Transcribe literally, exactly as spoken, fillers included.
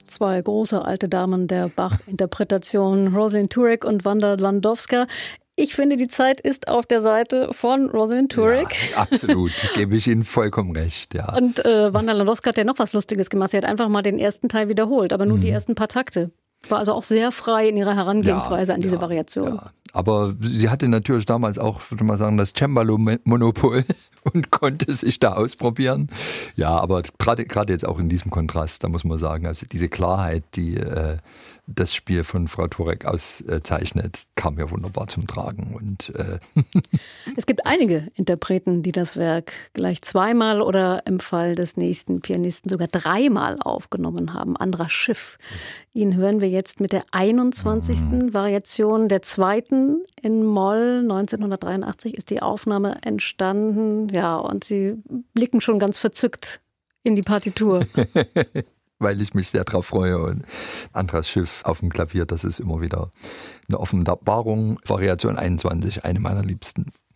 Zwei große alte Damen der Bach-Interpretation, Rosalind Turek und Wanda Landowska. Ich finde, die Zeit ist auf der Seite von Rosalind Turek. Ja, absolut, gebe ich Ihnen vollkommen recht. Ja. Und äh, Wanda Landowska hat ja noch was Lustiges gemacht. Sie hat einfach mal den ersten Teil wiederholt, aber nur mhm. die ersten paar Takte. War also auch sehr frei in ihrer Herangehensweise ja, an diese ja, Variation. Ja. Aber sie hatte natürlich damals auch, würde man sagen, das Cembalo-Monopol und konnte sich da ausprobieren. Ja, aber gerade gerade jetzt auch in diesem Kontrast, da muss man sagen, also diese Klarheit, die äh, das Spiel von Frau Turek auszeichnet, kam ja wunderbar zum Tragen. Und äh es gibt einige Interpreten, die das Werk gleich zweimal oder im Fall des nächsten Pianisten sogar dreimal aufgenommen haben. Andras Schiff. Ihn hören wir jetzt mit der einundzwanzigsten Mhm. Variation der zweiten in Moll. neunzehnhundertdreiundachtzig ist die Aufnahme entstanden. Ja, und Sie blicken schon ganz verzückt in die Partitur. Weil ich mich sehr drauf freue. Und Andras Schiff auf dem Klavier, das ist immer wieder eine Offenbarung. Variation einundzwanzig, eine meiner Liebsten.